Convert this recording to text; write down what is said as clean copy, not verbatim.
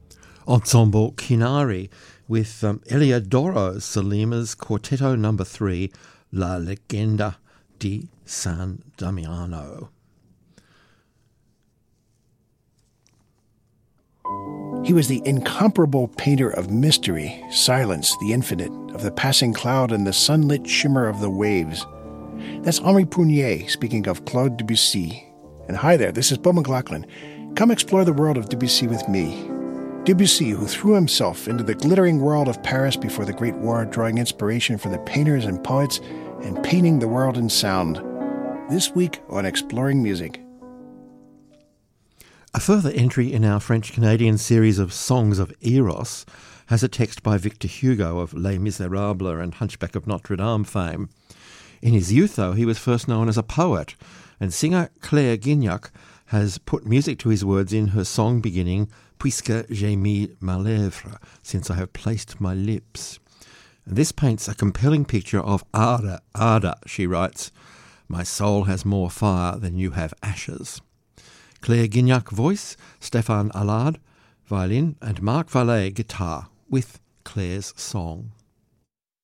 Ensemble Kinari with Eliodoro Salima's Quartetto No. 3, La Leggenda di San Damiano. He was the incomparable painter of mystery, silence, the infinite, of the passing cloud and the sunlit shimmer of the waves. That's Henri Prunier speaking of Claude Debussy. And hi there, this is Beau McLaughlin. Come explore the world of Debussy with me. Debussy, who threw himself into the glittering world of Paris before the Great War, drawing inspiration from the painters and poets and painting the world in sound. This week on Exploring Music. A further entry in our French-Canadian series of Songs of Eros has a text by Victor Hugo of Les Miserables and Hunchback of Notre Dame fame. In his youth, though, he was first known as a poet, and singer Claire Guignac has put music to his words in her song beginning, Puisque j'ai mis ma lèvre, since I have placed my lips. And this paints a compelling picture of ardor, she writes. My soul has more fire than you have ashes. Claire Guignac voice, Stéphane Allard violin, and Marc Vallée guitar with Claire's song.